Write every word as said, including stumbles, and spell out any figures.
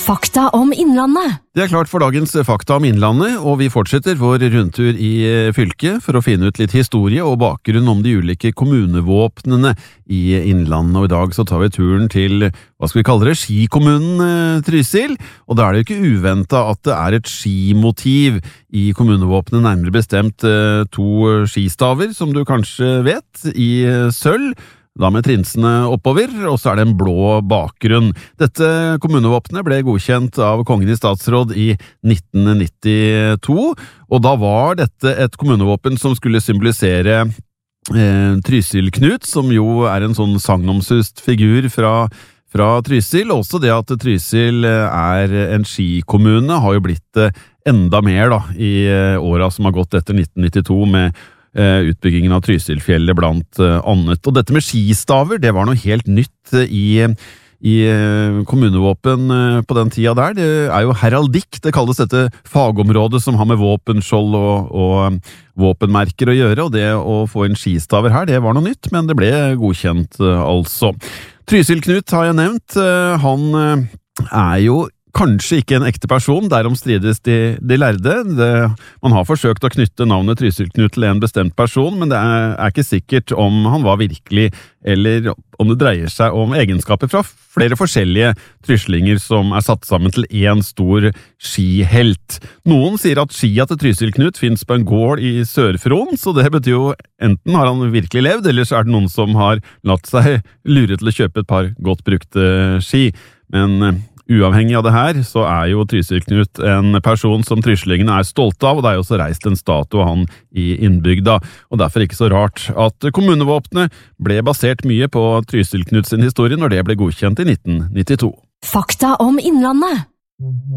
Fakta om Innlandet. Det er klart for dagens Fakta om Innlandet, og vi fortsetter vår rundtur i fylket for å finne ut litt historie og bakgrunn om de ulike kommunevåpnene i Innlandet. Og i dag så tar vi turen til, hva skal vi kalle det, skikommunen Trysil, og da er det ikke uventet at det er et skimotiv i kommunevåpnet, nærmere bestemt to skistaver, som du kanskje vet, i sølv, da med trinsene oppover, og så er det en blå bakgrunn. Dette kommunevåpnet ble godkjent av Kongen i statsråd i nitten nittito, og da var dette et kommunevåpen som skulle symbolisere eh, Trysil-Knut, som jo er en sånn sagnomsust figur fra, fra Trysil. Også det at Trysil er en skikommune har jo blitt eh, enda mer da, i åra som har gått etter nitten nittito med utbyggingen av Trysilfjellet blant annet. Og dette med skistaver, det var noe helt nytt i, i kommunevåpen på den tida der. Det er jo heraldikk, det kalles dette fagområdet som har med våpenskjold og, og våpenmerker å gjøre, og det å få inn skistaver her, det var noe nytt, men det ble godkjent altså. Trysil-Knut har jeg nevnt, han er jo kanskje ikke en ekte person, derom strides de, de lærde. Det, man har forsøkt å knytte navnet Trysil-Knut til en bestemt person, men det er, er ikke sikkert om han var virkelig, eller om det dreier seg om egenskaper fra flere forskjellige tryslinger som er satt sammen til en stor skihelt. Noen sier at skia til Trysil-Knut finnes på en gård i Sør-Fron, så det betyr jo enten har han virkelig levd, eller så er det noen som har latt seg lure til å kjøpe et par godt brukte ski. Men uavhengig av det her, så er jo Trysil-Knut en person som tryslingene er stolte av, og det er jo også reist en statue av han i innbygda, og derfor ikke så rart at kommunevåpnet ble basert mye på Trysil-Knut sin historie når det ble godkjent i nitten nittito. Fakta om Innlandet.